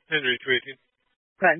Henry 218. Good.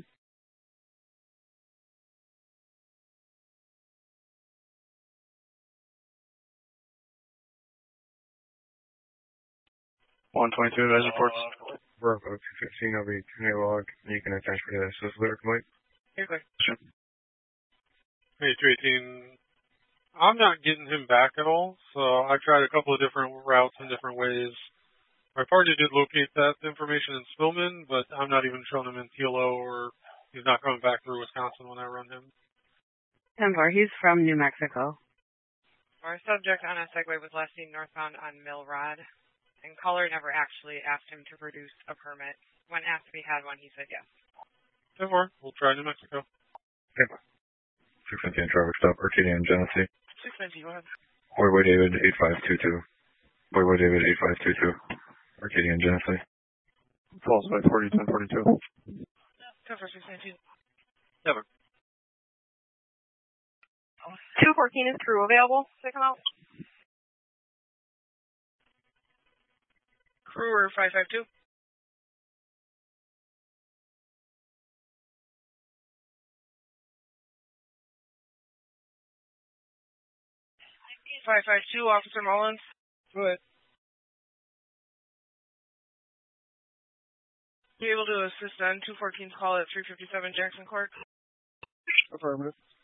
(122) advise reports. Bravo 215, I'll be turning a log, and you can attach me to this. Is lyric complete? Okay. Henry 218. I'm not getting him back at all, so I tried a couple of different routes in different ways. My party did locate that information in Spillman, but I'm not even showing him in TLO, or he's not coming back through Wisconsin when I run him. 10-4, he's from New Mexico. Our subject on a Segway was last seen northbound on Milrod, and caller never actually asked him to produce a permit. When asked if he had one, he said yes. 10-4, we'll try New Mexico. Okay. 619 traffic stop, Arcadia and Genesee. 619, go ahead. Boy David 8522. Boy David 8522. Arcadia and Genesee. Calls by 40 1042. 10-4, 619. Never. 214 is crew available. Take him out. Crew or 552. Officer Mullins. Go ahead. Be able to assist on 214's call at 357 Jackson Court. Affirmative.